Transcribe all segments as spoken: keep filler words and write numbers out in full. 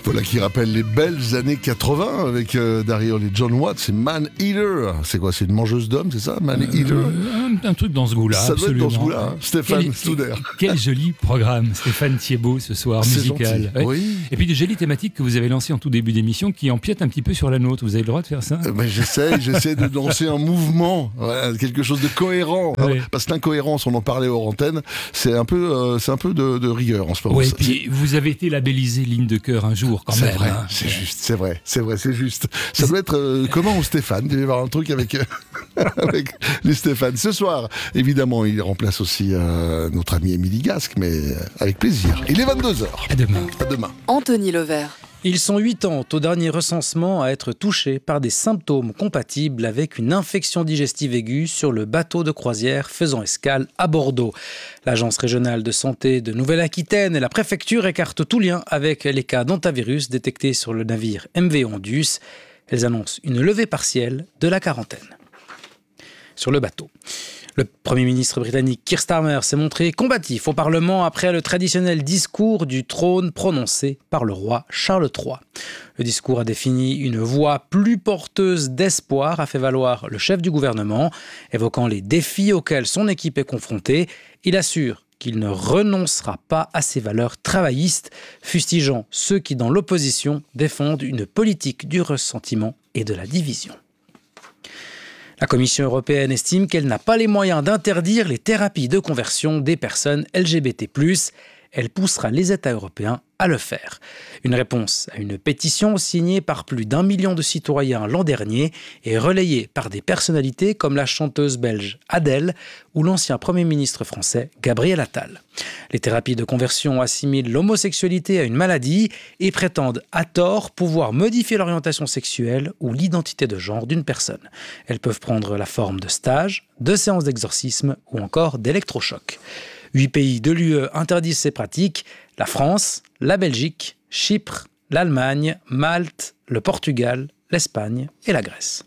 Voilà qui rappelle les belles années quatre-vingts avec euh, derrière les John Watts, c'est Man Eater. C'est quoi, c'est une mangeuse d'hommes, c'est ça, Man Eater euh, un, un truc dans ce goût-là. Ça absolument. doit être dans ce goût-là, hein. Stéphane quel, Stouder. Quel joli programme, Stéphane Thiebaud, ce soir, C'est musical. gentil, oui. Et puis de jolies thématiques que vous avez lancées en tout début d'émission qui empiètent un petit peu sur la nôtre. Vous avez le droit de faire ça euh, ben, J'essaie, j'essaie de danser un mouvement, voilà, quelque chose de cohérent. Oui. Hein, parce que l'incohérence, on en parlait hors antenne, c'est un peu, euh, c'est un peu de, de rigueur en ce moment. Oui, puis vous avez été labellisé ligne de cœur un jour quand c'est même. Vrai, hein. c'est juste, c'est vrai, c'est vrai, c'est juste. Ça doit être euh, comment au Stéphane, il va y avoir un truc avec, euh, avec les Stéphane. Ce soir, évidemment, il remplace aussi euh, notre ami Émilie Gasque, mais euh, avec plaisir. Il est vingt-deux heures. À demain. À demain. Anthony Levert. Ils sont huit ans au dernier recensement à être touchés par des symptômes compatibles avec une infection digestive aiguë sur le bateau de croisière faisant escale à Bordeaux. L'Agence régionale de santé de Nouvelle-Aquitaine et la préfecture écartent tout lien avec les cas d'hantavirus détectés sur le navire M V Ondus. Elles annoncent une levée partielle de la quarantaine sur le bateau. Le Premier ministre britannique Keir Starmer s'est montré combatif au Parlement après le traditionnel discours du trône prononcé par le roi Charles trois. Le discours a défini une voix plus porteuse d'espoir, a fait valoir le chef du gouvernement, évoquant les défis auxquels son équipe est confrontée. Il assure qu'il ne renoncera pas à ses valeurs travaillistes, fustigeant ceux qui, dans l'opposition, défendent une politique du ressentiment et de la division. La Commission européenne estime qu'elle n'a pas les moyens d'interdire les thérapies de conversion des personnes L G B T plus. Elle poussera les États européens à le faire. Une réponse à une pétition signée par plus d'un million de citoyens l'an dernier et relayée par des personnalités comme la chanteuse belge Adèle ou l'ancien Premier ministre français Gabriel Attal. Les thérapies de conversion assimilent l'homosexualité à une maladie et prétendent à tort pouvoir modifier l'orientation sexuelle ou l'identité de genre d'une personne. Elles peuvent prendre la forme de stages, de séances d'exorcisme ou encore d'électrochocs. Huit pays de l'U E interdisent ces pratiques, la France, la Belgique, Chypre, l'Allemagne, Malte, le Portugal, l'Espagne et la Grèce.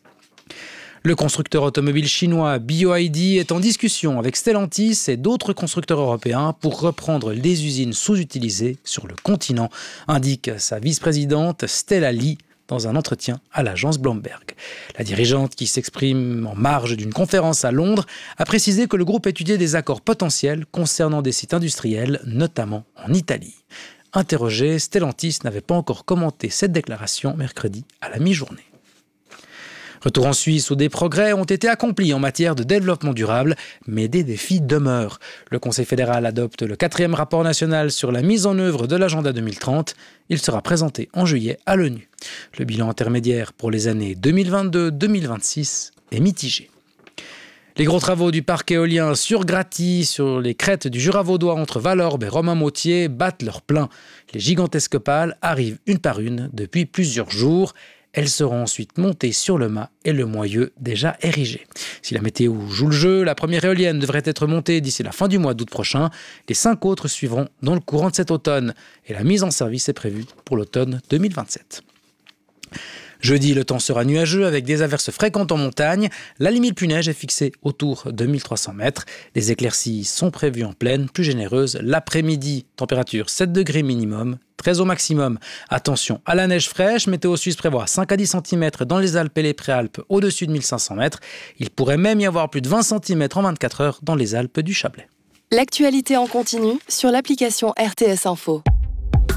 Le constructeur automobile chinois B Y D est en discussion avec Stellantis et d'autres constructeurs européens pour reprendre les usines sous-utilisées sur le continent, indique sa vice-présidente Stella Li dans un entretien à l'agence Bloomberg. La dirigeante, qui s'exprime en marge d'une conférence à Londres, a précisé que le groupe étudiait des accords potentiels concernant des sites industriels, notamment en Italie. Interrogé, Stellantis n'avait pas encore commenté cette déclaration mercredi à la mi-journée. Retour en Suisse où des progrès ont été accomplis en matière de développement durable, mais des défis demeurent. Le Conseil fédéral adopte le quatrième rapport national sur la mise en œuvre de l'agenda deux mille trente. Il sera présenté en juillet à l'ONU. Le bilan intermédiaire pour les années deux mille vingt-deux à deux mille vingt-six est mitigé. Les gros travaux du parc éolien sur Graty, sur les crêtes du Jura vaudois entre Valorbe et Romainmôtier battent leur plein. Les gigantesques pales arrivent une par une depuis plusieurs jours. Elles seront ensuite montées sur le mât et le moyeu déjà érigé. Si la météo joue le jeu, la première éolienne devrait être montée d'ici la fin du mois d'août prochain. Les cinq autres suivront dans le courant de cet automne. Et la mise en service est prévue pour l'automne deux mille vingt-sept. Jeudi, le temps sera nuageux avec des averses fréquentes en montagne. La limite pluie-neige est fixée autour de mille trois cents mètres. Des éclaircies sont prévues en plaine, plus généreuses. L'après-midi, température sept degrés minimum, treize au maximum. Attention à la neige fraîche. Météo Suisse prévoit cinq à dix centimètres dans les Alpes et les Préalpes au-dessus de mille cinq cents mètres. Il pourrait même y avoir plus de vingt centimètres en vingt-quatre heures dans les Alpes du Chablais. L'actualité en continu sur l'application R T S Info.